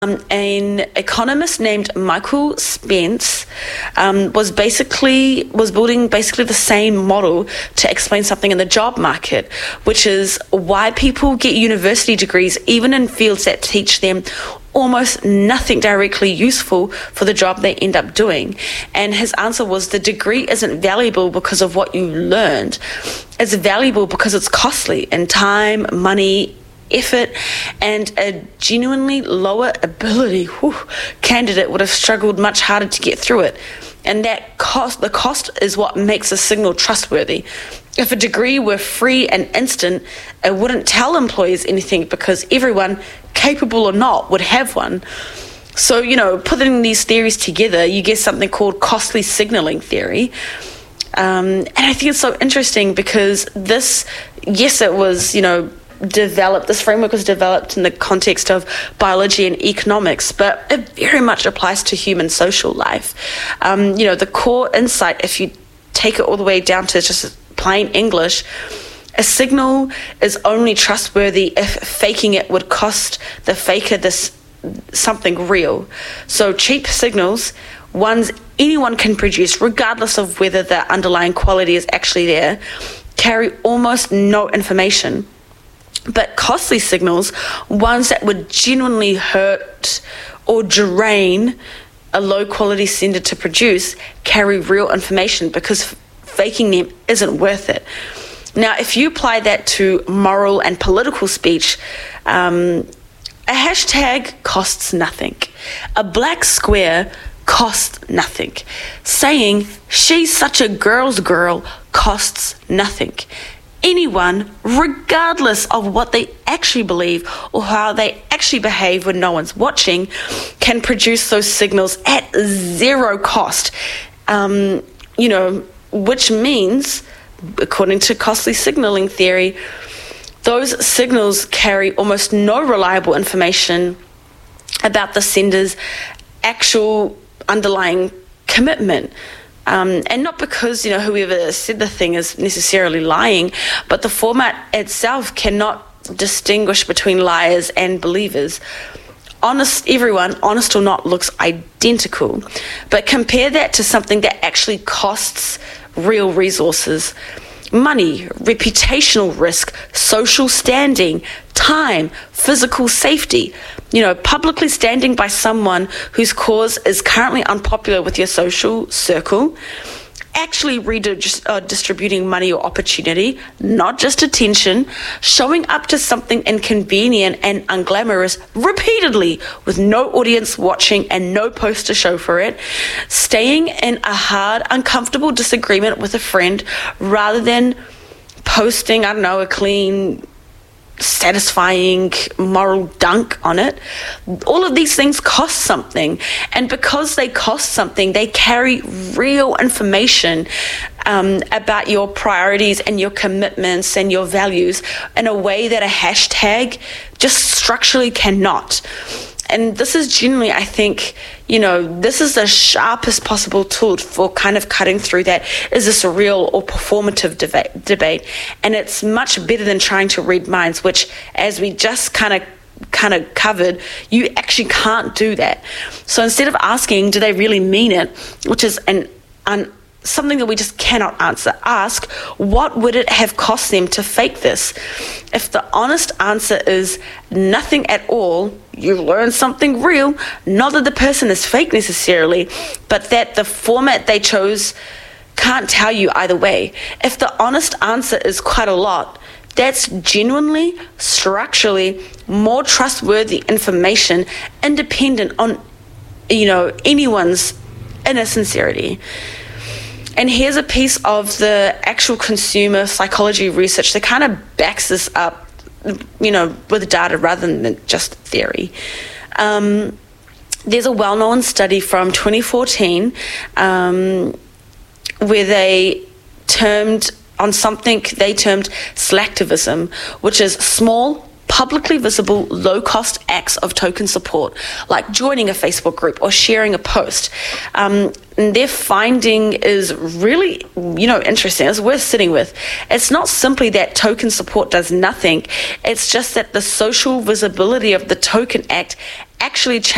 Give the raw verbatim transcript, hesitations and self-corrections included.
Um, an economist named Michael Spence um, was basically was building basically the same model to explain something in the job market, which is why people get university degrees even in fields that teach them almost nothing directly useful for the job they end up doing. And his answer was the degree isn't valuable because of what you learned. It's valuable because it's costly in time, money, effort, and a genuinely lower ability whew, candidate would have struggled much harder to get through it. And that cost, the cost is what makes a signal trustworthy. If a degree were free and instant, it wouldn't tell employers anything because everyone, capable or not, would have one. So, you know, putting these theories together, you get something called costly signaling theory. Um, and I think it's so interesting because this, yes, it was, you know, developed, this framework was developed in the context of biology and economics, but it very much applies to human social life. Um, you know, the core insight, if you take it all the way down to just plain English, a signal is only trustworthy if faking it would cost the faker this something real. So cheap signals, ones anyone can produce, regardless of whether the underlying quality is actually there, carry almost no information. But costly signals, ones that would genuinely hurt or drain a low-quality sender to produce, carry real information because faking them isn't worth it. Now, if you apply that to moral and political speech, um, a hashtag costs nothing. A black square costs nothing. Saying, she's such a girl's girl, costs nothing. Anyone, regardless of what they actually believe or how they actually behave when no one's watching, can produce those signals at zero cost. Um, you know, which means, according to costly signaling theory, those signals carry almost no reliable information about the sender's actual underlying commitment. Um, and not because, you know, whoever said the thing is necessarily lying, but the format itself cannot distinguish between liars and believers. Honest, everyone, honest or not, looks identical. But compare that to something that actually costs real resources. Money, reputational risk, social standing, time, physical safety. You know, publicly standing by someone whose cause is currently unpopular with your social circle, actually redistributing money or opportunity, not just attention, showing up to something inconvenient and unglamorous repeatedly with no audience watching and no post to show for it, staying in a hard, uncomfortable disagreement with a friend rather than posting, I don't know, a clean, satisfying moral dunk on it. All of these things cost something, and because they cost something, they carry real information um, about your priorities and your commitments and your values in a way that a hashtag just structurally cannot. And this is genuinely, I think, you know, this is the sharpest possible tool for kind of cutting through that. Is this a real or performative deba- debate? And it's much better than trying to read minds, which, as we just kind of kind of covered, you actually can't do that. So instead of asking, do they really mean it, which is an an something that we just cannot answer, ask, what would it have cost them to fake this? If the honest answer is nothing at all, you learn something real, not that the person is fake necessarily, but that the format they chose can't tell you either way. If the honest answer is quite a lot, that's genuinely, structurally more trustworthy information, independent on, you know, anyone's inner sincerity. And here's a piece of the actual consumer psychology research that kind of backs this up, you know, with data rather than just theory. Um, there's a well-known study from twenty fourteen um, where they termed on something they termed slacktivism, which is small, publicly visible, low-cost acts of token support, like joining a Facebook group or sharing a post. Um, and their finding is really, you know, interesting. It's worth sitting with. It's not simply that token support does nothing. It's just that the social visibility of the token act actually changes